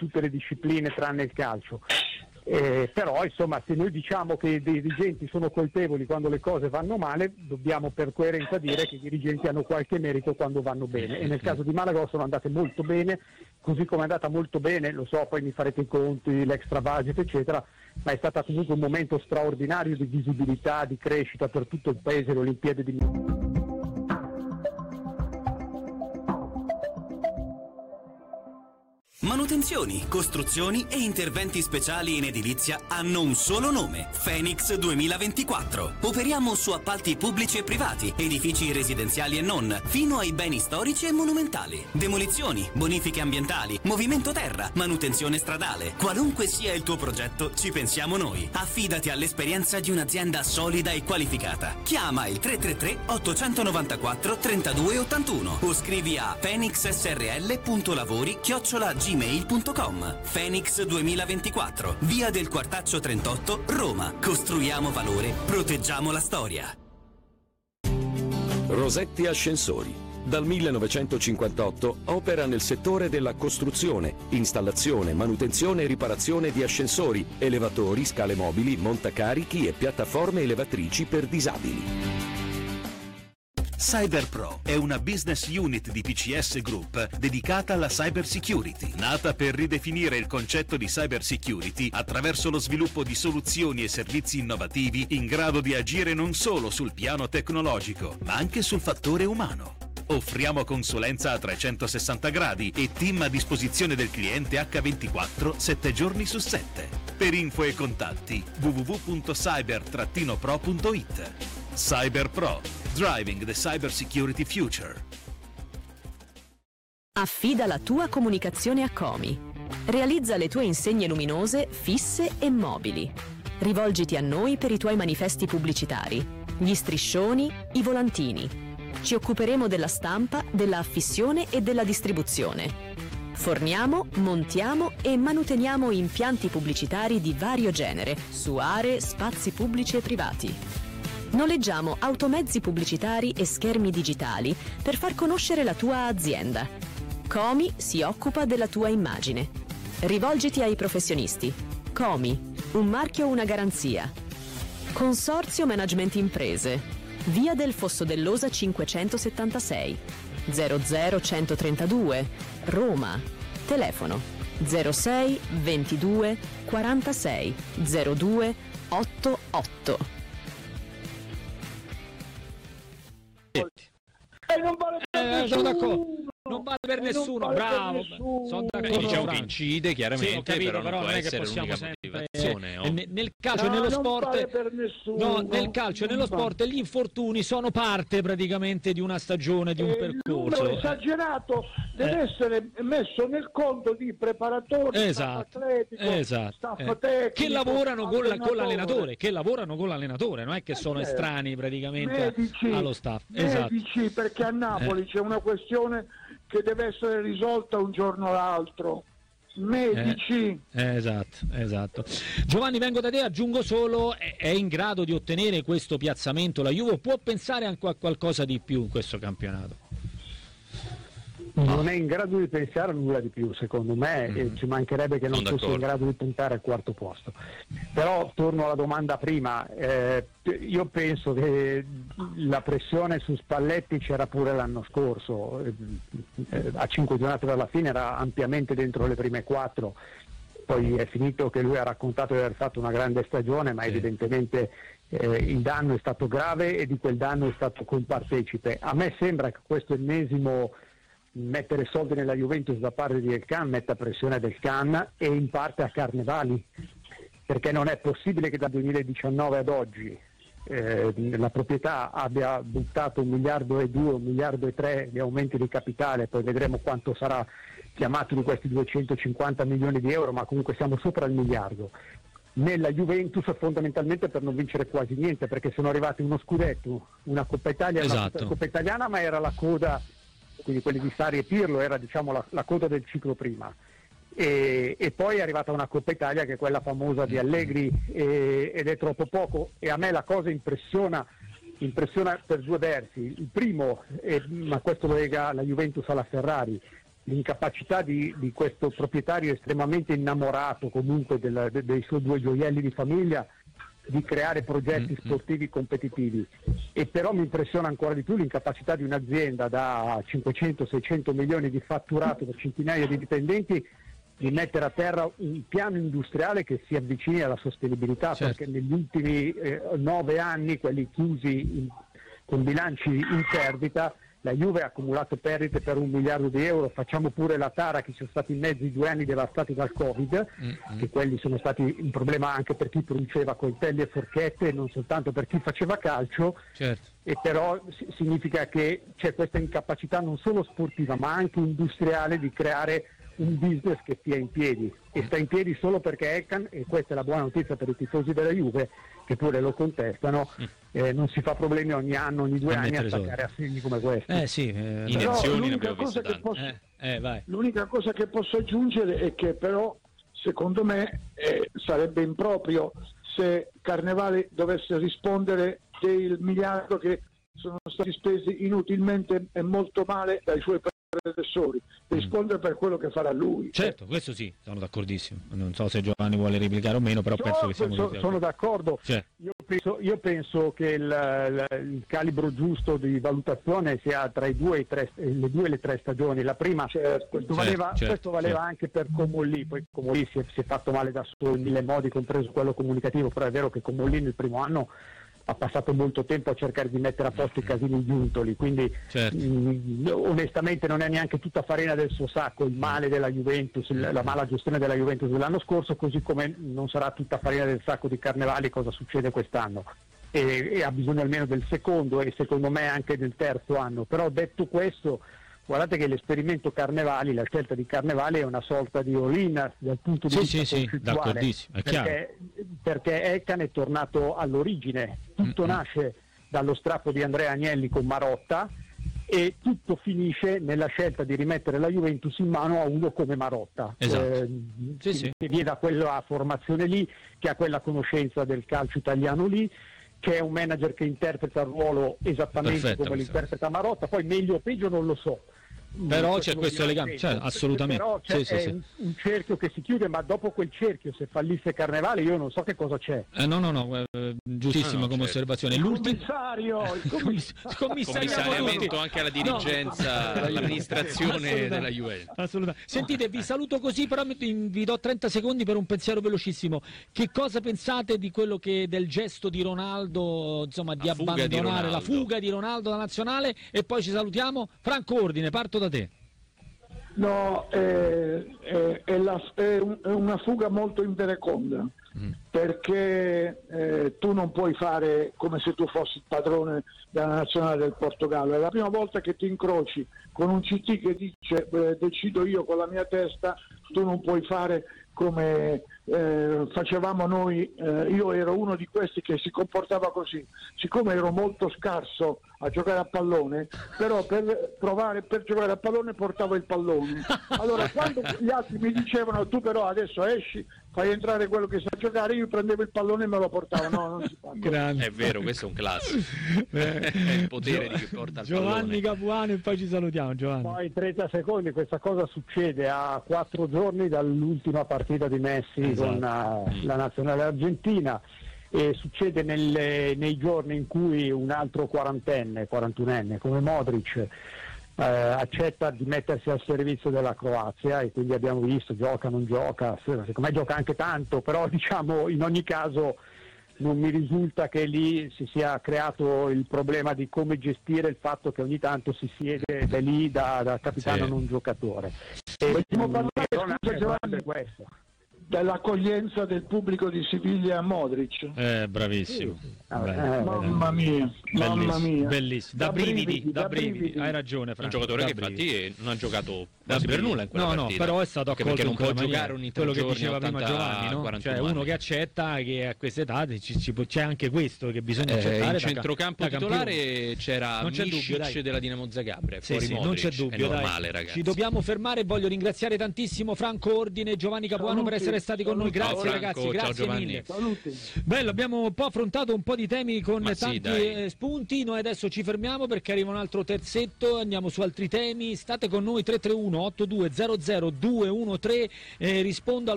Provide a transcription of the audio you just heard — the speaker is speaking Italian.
tutte le discipline tranne il calcio. Però insomma, se noi diciamo che i dirigenti sono colpevoli quando le cose vanno male, dobbiamo per coerenza dire che i dirigenti hanno qualche merito quando vanno bene, e nel caso di Malaga sono andate molto bene, così come è andata molto bene, lo so, poi mi farete i conti, l'extra budget eccetera, ma è stato comunque un momento straordinario di visibilità, di crescita per tutto il paese, le Olimpiadi di Manutenzioni, costruzioni e interventi speciali in edilizia hanno un solo nome: Phoenix 2024. Operiamo su appalti pubblici e privati, edifici residenziali e non, fino ai beni storici e monumentali. Demolizioni, bonifiche ambientali, movimento terra, manutenzione stradale. Qualunque sia il tuo progetto, ci pensiamo noi. Affidati all'esperienza di un'azienda solida e qualificata. Chiama il 333 894 3281 o scrivi a phoenixsrl.lavori@gmail.com. Phoenix 2024, via del Quartaccio 38, Roma. Costruiamo valore, proteggiamo la storia. Rosetti Ascensori. Dal 1958 opera nel settore della costruzione, installazione, manutenzione e riparazione di ascensori, elevatori, scale mobili, montacarichi e piattaforme elevatrici per disabili. CyberPro è una business unit di PCS Group dedicata alla cyber security, nata per ridefinire il concetto di cyber security attraverso lo sviluppo di soluzioni e servizi innovativi in grado di agire non solo sul piano tecnologico, ma anche sul fattore umano. Offriamo consulenza a 360 gradi e team a disposizione del cliente H24 7 giorni su 7. Per info e contatti www.cyber-pro.it. CyberPro, driving the cyber security future. Affida la tua comunicazione a Comi. Realizza le tue insegne luminose fisse e mobili. Rivolgiti a noi per i tuoi manifesti pubblicitari, gli striscioni, i volantini. Ci occuperemo della stampa, della affissione e della distribuzione. Forniamo, montiamo e manuteniamo impianti pubblicitari di vario genere su aree, spazi pubblici e privati. Noleggiamo automezzi pubblicitari e schermi digitali per far conoscere la tua azienda. Comi si occupa della tua immagine. Rivolgiti ai professionisti. Comi, un marchio, una garanzia. Consorzio Management Imprese. Via del Fosso dell'Osa 576 00132 Roma. Telefono 06 22 46 02 88. Non vale per nessuno. Non vale per nessuno, bravo. Sono d'accordo. Diciamo che incide chiaramente, sì, capito, però non può non è che essere possiamo l'unica sempre motivazione. nel calcio e nello sport vale per nessuno, no, nel calcio e nello sport gli infortuni sono parte praticamente di una stagione, di un percorso. Il numero esagerato deve essere messo nel conto di preparatori, esatto, staff atletico, staff tecnico, che lavorano con l'allenatore, non è che sono estranei praticamente allo staff. Medici, perché a Napoli c'è una questione che deve essere risolta un giorno o l'altro. Medici. Esatto. Giovanni, vengo da te, aggiungo solo, è in grado di ottenere questo piazzamento la Juve, può pensare anche a qualcosa di più in questo campionato? Non è in grado di pensare a nulla di più, secondo me, ci mancherebbe che non fosse in grado di puntare al quarto posto. Però torno alla domanda prima, io penso che la pressione su Spalletti c'era pure l'anno scorso, a 5 giornate dalla fine era ampiamente dentro le prime 4, poi è finito che lui ha raccontato di aver fatto una grande stagione, ma evidentemente il danno è stato grave e di quel danno è stato compartecipe. A me sembra che questo ennesimo mettere soldi nella Juventus da parte del Can metta pressione del Can e in parte a Carnevali, perché non è possibile che dal 2019 ad oggi la proprietà abbia buttato 1,2 miliardi, 1,3 miliardi di aumenti di capitale, poi vedremo quanto sarà chiamato di questi 250 milioni di euro, ma comunque siamo sopra il miliardo. Nella Juventus fondamentalmente per non vincere quasi niente, perché sono arrivati uno scudetto, una Coppa Italia, una Coppa Italiana, ma era la coda, quindi quelli di Sarri e Pirlo era diciamo la coda del ciclo prima, e poi è arrivata una Coppa Italia che è quella famosa di Allegri, ed è troppo poco, e a me la cosa impressiona per due versi. Il primo, ma questo lo lega la Juventus alla Ferrari, l'incapacità di questo proprietario estremamente innamorato comunque dei suoi due gioielli di famiglia di creare progetti sportivi competitivi. E però mi impressiona ancora di più l'incapacità di un'azienda da 500-600 milioni di fatturato per centinaia di dipendenti di mettere a terra un piano industriale che si avvicini alla sostenibilità, perché negli ultimi 9 anni, quelli chiusi con bilanci in perdita, la Juve ha accumulato perdite per 1 miliardo di euro. Facciamo pure la tara che ci sono stati in mezzo i 2 anni devastati dal Covid, che quelli sono stati un problema anche per chi produceva coltelli e forchette, non soltanto per chi faceva calcio. Certo. E però significa che c'è questa incapacità non solo sportiva ma anche industriale di creare un business che stia in piedi, e sta in piedi solo perché Ekan, e questa è la buona notizia per i tifosi della Juve che pure lo contestano, non si fa aggiungere ogni anno, ogni 2 anni a attaccare assegni come questi. L'unica cosa che posso aggiungere è che però secondo me sarebbe improprio se Carnevali dovesse rispondere del miliardo che sono stati spesi inutilmente e molto male dai suoi predecessori, rispondere per quello che farà lui. Certo, questo sì, sono d'accordissimo. Non so se Giovanni vuole replicare o meno, però penso che sono d'accordo. Io penso che il calibro giusto di valutazione sia tra le 2 e le 3 stagioni. La prima, questo valeva anche per Comolli, poi Comolli si è fatto male da solo in 1000 modi, compreso quello comunicativo, però è vero che Comolli nel primo anno ha passato molto tempo a cercare di mettere a posto i casini giuntoli, quindi onestamente non è neanche tutta farina del suo sacco il male della Juventus, la mala gestione della Juventus dell'anno scorso, così come non sarà tutta farina del sacco di Carnevali cosa succede quest'anno, e ha bisogno almeno del secondo e secondo me anche del terzo anno. Però detto questo, guardate che l'esperimento Carnevali, la scelta di Carnevali è una sorta di all-in dal punto di vista concettuale, perché Ekan è tornato all'origine, tutto nasce dallo strappo di Andrea Agnelli con Marotta e tutto finisce nella scelta di rimettere la Juventus in mano a uno come Marotta, che viene da quella formazione lì, che ha quella conoscenza del calcio italiano lì, che è un manager che interpreta il ruolo esattamente come l'interpreta Marotta, poi meglio o peggio non lo so. Però c'è questo legame, assolutamente. Però c'è un cerchio che si chiude, ma dopo quel cerchio, se fallisse Carnevale, io non so che cosa c'è. Giustissimo come osservazione. Il commissariamento anche alla dirigenza, all'amministrazione della Juventus. Assolutamente. Sentite, vi saluto così, però vi do 30 secondi per un pensiero velocissimo. Che cosa pensate di quello del gesto di Ronaldo, insomma, di abbandonare la fuga di Ronaldo da nazionale? E poi ci salutiamo. Franco Ordine, parto da te. No, è una fuga molto invereconda, perché tu non puoi fare come se tu fossi il padrone della nazionale del Portogallo. È la prima volta che ti incroci con un CT che dice decido io con la mia testa, tu non puoi fare come facevamo noi. Io ero uno di questi che si comportava così, siccome ero molto scarso a giocare a pallone, però per giocare a pallone portavo il pallone. Allora quando gli altri mi dicevano tu però adesso esci, fai entrare quello che sa giocare, io prendevo il pallone e me lo portavo. No, non si fa. È vero, questo è un classico. È il potere di chi porta il Giovanni Capuano, e poi ci salutiamo. Giovanni, poi 30 secondi. Questa cosa succede a 4 giorni dall'ultima partita di Messi con la nazionale argentina, e succede nei giorni in cui un altro 41enne come Modric accetta di mettersi al servizio della Croazia, e quindi abbiamo visto gioca, non gioca, secondo me gioca anche tanto, però diciamo in ogni caso non mi risulta che lì si sia creato il problema di come gestire il fatto che ogni tanto si siede da lì da capitano non giocatore. Vogliamo parlare questo dell'accoglienza del pubblico di Siviglia a Modric. Bravissimo. Mamma mia, bellissimo. Da brividi. Hai ragione, Franco. Un giocatore che infatti non ha giocato quasi per nulla in quella partita. No, però è stato accolto perché non può giocare un quello che diceva prima Giovanni, no? Cioè uno che accetta che a questa età c'è anche questo che bisogna accettare. In centrocampo titolare c'era Misic della Dinamo Zagabria, fuori Modric. Non c'è dubbio, è normale, ragazzi. Ci dobbiamo fermare. Voglio ringraziare tantissimo Franco Ordine e Giovanni Capuano per essere essere stati con noi, grazie ragazzi, grazie mille. Bello, abbiamo un po' affrontato un po' di temi con tanti spunti, noi adesso ci fermiamo perché arriva un altro terzetto, andiamo su altri temi, state con noi. 331 8200 213, rispondo al